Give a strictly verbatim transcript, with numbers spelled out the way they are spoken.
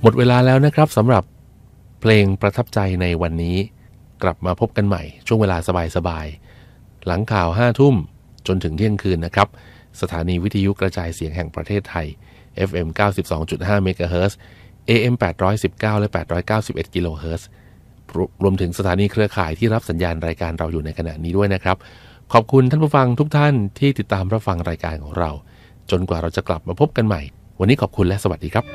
หมดเวลาแล้วนะครับสำหรับเพลงประทับใจในวันนี้กลับมาพบกันใหม่ช่วงเวลาสบายๆหลังข่าวห้าทุ่มจนถึงเที่ยงคืนนะครับสถานีวิทยุกระจายเสียงแห่งประเทศไทย เอฟ เอ็ม เก้าสิบสองจุดห้า เมกะเฮิรตซ์ เอ เอ็ม แปดร้อยสิบเก้า และ แปดร้อยเก้าสิบเอ็ด กิโลเฮิรตซ์รวมถึงสถานีเครือข่ายที่รับสัญญาณรายการเราอยู่ในขณะนี้ด้วยนะครับขอบคุณท่านผู้ฟังทุกท่านที่ติดตามรับฟังรายการของเราจนกว่าเราจะกลับมาพบกันใหม่วันนี้ขอบคุณและสวัสดีครับ